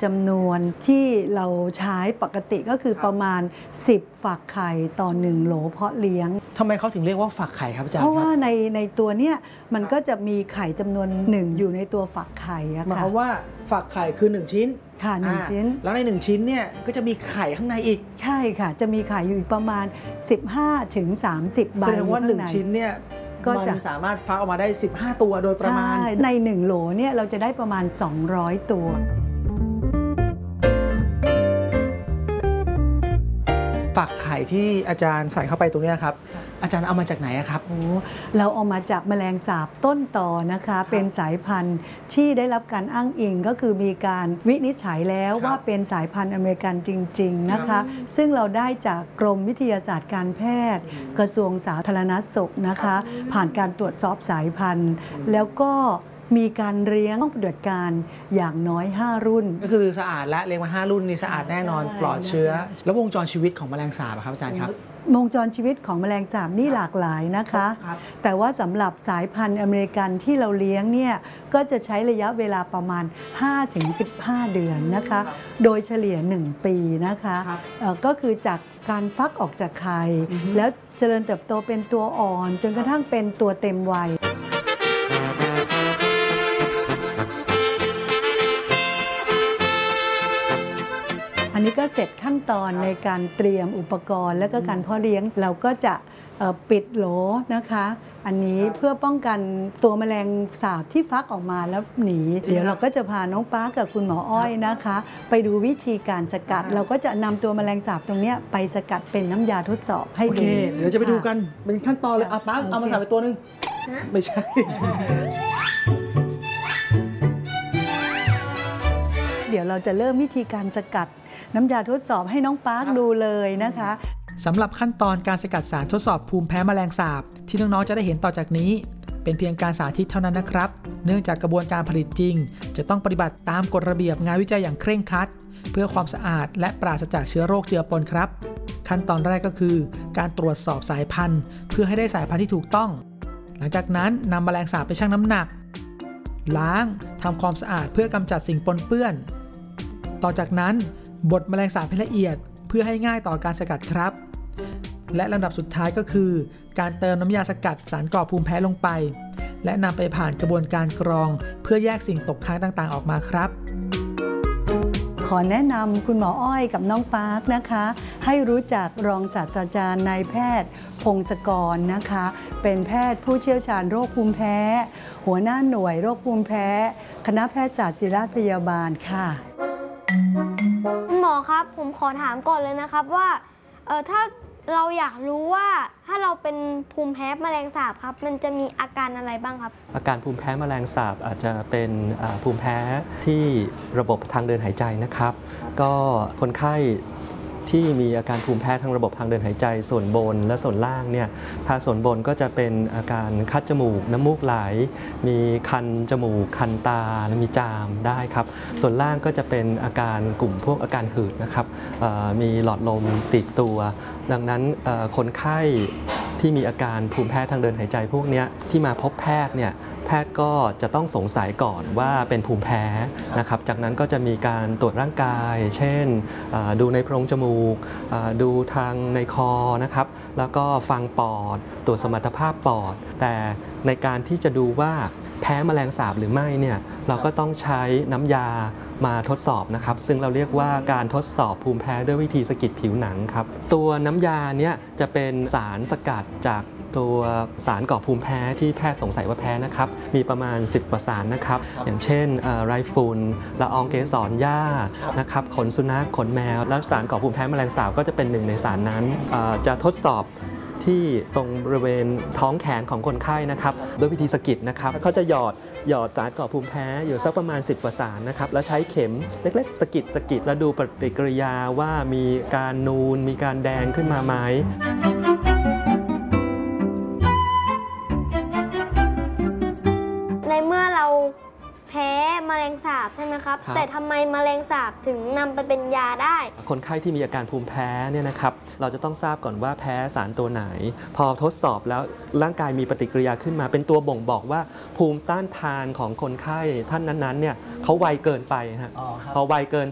จำนวนที่เราใช้ปกติก็คือประมาณ10ฝักไข่ต่อ1โหลเพาะเลี้ยงทำไมเขาถึงเรียกว่าฝักไข่ครับอาจารย์เพราะว่าในตัวเนี้ยมันก็จะมีไข่จำนวน1อยู่ในตัวฝักไข่อะค่ะหมายความว่าฝักไข่คือ1ชิ้นค่ะ1ชิ้นแล้วใน1ชิ้นเนี่ยก็จะมีไข่ข้างในอีกใช่ค่ะจะมีไข่อยู่อีกประมาณ15 ถึง 30 ใบแสดงว่า1ชิ้นเนี่ยก็จะสามารถฟักออกมาได้15ตัวโดยประมาณใน1โหลเนี่ยเราจะได้ประมาณ200ตัวฝักไข่ที่อาจารย์ใส่เข้าไปตรงนี้ครับอาจารย์เอามาจากไหนครับเราเอามาจากแมลงสาบต้นตอนะคะเป็นสายพันธุ์ที่ได้รับการอ้างอิงก็คือมีการวินิจฉัยแล้วว่าเป็นสายพันธุ์อเมริกันจริงๆนะคะซึ่งเราได้จากกรมวิทยาศาสตร์การแพทย์กระทรวงสาธารณสุขนะคะผ่านการตรวจสอบสายพันธุ์แล้วก็มีการเลี้ยงต้องปฏิบัติการอย่างน้อย5รุ่นก็คือสะอาดและเลี้ยงมา5รุ่นนี่สะอาดแน่นอนปลอดเชื้อแล้ววงจรชีวิตของแมลงสาบครับอาจารย์ครับวงจรชีวิตของแมลงสาบนี่หลากหลายนะคะแต่ว่าสำหรับสายพันธุ์อเมริกันที่เราเลี้ยงเนี่ยก็จะใช้ระยะเวลาประมาณ 5-15 เดือนนะคะโดยเฉลี่ย1ปีนะคะก็คือจากการฟักออกจากไข่แล้วเจริญเติบโตเป็นตัวอ่อนจนกระทั่งเป็นตัวเต็มวัยอันนี้ก็เสร็จขั้นตอนในการเตรียมอุปกรณ์และก็การเพาะเลี้ยงเราก็จะปิดโหลนะคะอันนี้เพื่อป้องกันตัวแมลงสาบที่ฟักออกมาแล้วหนีเดี๋ยวเราก็จะพาน้องป้ากับคุณหมออ้อยนะคะไปดูวิธีการสกัดเราก็จะนำตัวแมลงสาบตรงนี้ไปสกัดเป็นน้ำยาทดสอบให้ดูเดี๋ยวจะไปดูกันเป็นขั้นตอนเลยป้าเอามาใส่ไปตัวนึงไม่ใช่เดี๋ยวเราจะเริ่มวิธีการสกัดน้ำยาทดสอบให้น้องปาร์คดูเลยนะคะสำหรับขั้นตอนการสกัดสารทดสอบภูมิแพ้แมลงสาบที่น้องๆจะได้เห็นต่อจากนี้เป็นเพียงการสาธิตเท่านั้นนะครับเนื่องจากกระบวนการผลิตจริงจะต้องปฏิบัติตามกฎระเบียบงานวิจัยอย่างเคร่งครัดเพื่อความสะอาดและปราศจากเชื้อโรคเจือปนครับขั้นตอนแรกก็คือการตรวจสอบสายพันธุ์เพื่อให้ได้สายพันธุ์ที่ถูกต้องหลังจากนั้นนำแมลงสาบไปชั่งน้ำหนักล้างทำความสะอาดเพื่อกำจัดสิ่งปนเปื้อนต่อจากนั้นบดแมลงสาบให้ละเอียดเพื่อให้ง่ายต่อการสกัดครับและลำดับสุดท้ายก็คือการเติมน้ำยาสกัดสารก่อภูมิแพ้ลงไปและนำไปผ่านกระบวนการกรองเพื่อแยกสิ่งตกค้างต่างๆออกมาครับขอแนะนำคุณหมออ้อยกับน้องปาร์คนะคะให้รู้จักรองศาสตราจารย์นายแพทย์พงศกรนะคะเป็นแพทย์ผู้เชี่ยวชาญโรคภูมิแพ้หัวหน้าหน่วยโรคภูมิแพ้คณะแพทยศาสตร์ศิริราชพยาบาลค่ะคุณหมอครับผมขอถามก่อนเลยนะครับว่าถ้าเราอยากรู้ว่าถ้าเราเป็นภูมิแพ้แมลงสาบครับมันจะมีอาการอะไรบ้างครับอาการภูมิแพ้แมลงสาบอาจจะเป็นภูมิแพ้ที่ระบบทางเดินหายใจนะครับก็คนไข้ที่มีอาการภูมิแพ้ทางระบบทางเดินหายใจส่วนบนและส่วนล่างเนี่ยทางส่วนบนก็จะเป็นอาการคัดจมูกน้ำมูกไหลมีคันจมูกคันตาและมีจามได้ครับส่วนล่างก็จะเป็นอาการกลุ่มพวกอาการหืดนะครับมีหลอดลมตีบตัวดังนั้นคนไข้ที่มีอาการภูมิแพ้ทางเดินหายใจพวกนี้ที่มาพบแพทย์เนี่ยแพทย์ก็จะต้องสงสัยก่อนว่าเป็นภูมิแพ้นะครับจากนั้นก็จะมีการตรวจร่างกายเช่นดูในโพรงจมูกดูทางในคอนะครับแล้วก็ฟังปอดตรวจสมรรถภาพปอดแต่ในการที่จะดูว่าแพ้แมลงสาบหรือไม่เนี่ยเราก็ต้องใช้น้ำยามาทดสอบนะครับซึ่งเราเรียกว่าการทดสอบภูมิแพ้ด้วยวิธีสะกิดผิวหนังครับตัวน้ำยาเนี่ยจะเป็นสารสกัดจากตัวสารก่อภูมิแพ้ที่แพทย์สงสัยว่าแพ้นะครับมีประมาณ10กว่าสารนะครับอย่างเช่นไรฝุ่นละอองเกสรหญ้านะครับขนสุนัขขนแมวแล้วสารก่อภูมิแพ้แมลงสาบก็จะเป็นหนึ่งในสารนั้นจะทดสอบที่ตรงบริเวณท้องแขนของคนไข้นะครับโดยวิธีสะกิดนะครับเขาจะหยอดสารก่อภูมิแพ้อยู่สักประมาณ10กว่าสารนะครับแล้วใช้เข็มเล็กๆสะกิดแล้วดูปฏิกิริยาว่ามีการนูนมีการแดงขึ้นมาไหมในเมื่อเราแพ้แมลงสาบใช่ไหมครับแต่ทำไมแมลงสาบถึงนำไปเป็นยาได้คนไข้ที่มีอาการภูมิแพ้เนี่ยนะครับเราจะต้องทราบก่อนว่าแพ้สารตัวไหนพอทดสอบแล้วร่างกายมีปฏิกิริยาขึ้นมาเป็นตัวบ่งบอกว่าภูมิต้านทานของคนไข้ท่านนั้นๆเนี่ยเขาไวเกินไปฮะพอไวเกิน